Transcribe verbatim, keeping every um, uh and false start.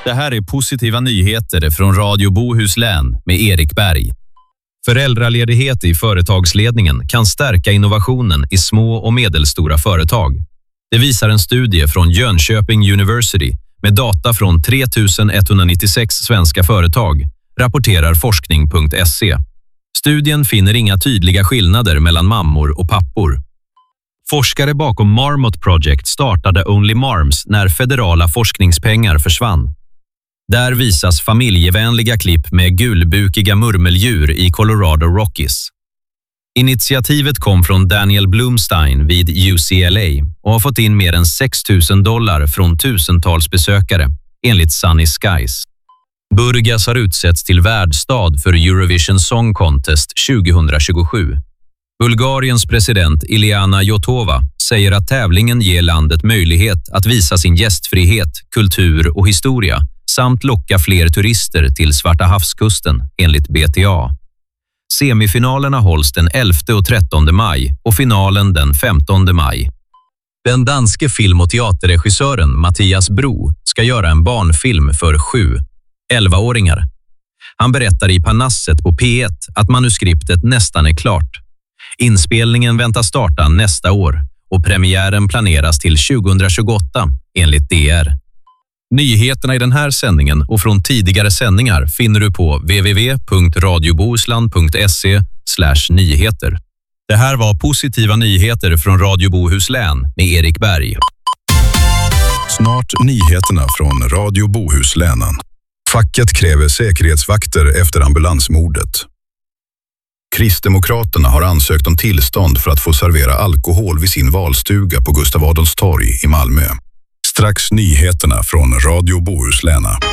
Det här är positiva nyheter från Radio Bohuslän med Erik Berg. Föräldraledighet i företagsledningen kan stärka innovationen i små och medelstora företag. Det visar en studie från Jönköping University med data från tre tusen etthundranittiosex svenska företag, rapporterar forskning punkt se. Studien finner inga tydliga skillnader mellan mammor och pappor. Forskare bakom Marmot Project startade Only Marms när federala forskningspengar försvann. Där visas familjevänliga klipp med gulbukiga murmeldjur i Colorado Rockies. Initiativet kom från Daniel Blumstein vid U C L A och har fått in mer än sex tusen dollar från tusentals besökare, enligt Sunny Skies. Burgas har utsetts till värdstad för Eurovision Song Contest tjugohundratjugosju. Bulgariens president Iliana Jotova säger att tävlingen ger landet möjlighet att visa sin gästfrihet, kultur och historia samt locka fler turister till Svarta havskusten, enligt B T A. Semifinalerna hålls den elfte och trettonde maj och finalen den femtonde maj. Den danske film- och teaterregissören Mathias Bro ska göra en barnfilm för sju elvaåringar. Han berättar i Parnasset på P ett att manuskriptet nästan är klart. Inspelningen väntas starta nästa år och premiären planeras till tjugohundratjugoåtta, enligt D R. Nyheterna i den här sändningen och från tidigare sändningar finner du på w w w punkt radiobohusland punkt se slash nyheter. Det här var positiva nyheter från Radio Bohuslän med Erik Berg. Snart nyheterna från Radio Bohuslänen. Facket kräver säkerhetsvakter efter ambulansmordet. Kristdemokraterna har ansökt om tillstånd för att få servera alkohol vid sin valstuga på Gustav Adolfs torg i Malmö. Strax nyheterna från Radio Bohuslän.